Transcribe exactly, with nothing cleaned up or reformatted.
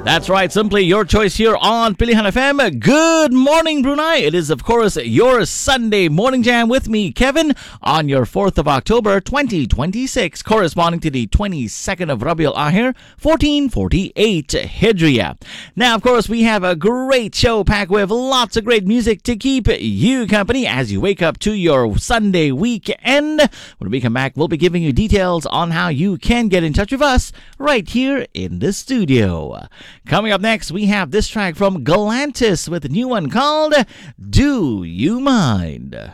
That's right, simply your choice here on Pilihan F M. Good morning, Brunei. It is, of course, your Sunday morning jam with me, Kevin, on your fourth of October, twenty twenty-six, corresponding to the twenty-second of Rabiul Ahir, fourteen forty-eight Hijriya. Now, of course, we have a great show packed with lots of great music to keep you company as you wake up to your Sunday weekend. When we come back, we'll be giving you details on how you can get in touch with us right here in the studio. Coming up next, we have this track from Galantis with a new one called Do You Mind?